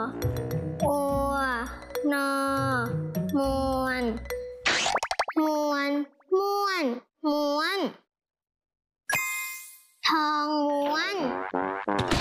โอนอมวนมวนม่วนม้วนทองม้วน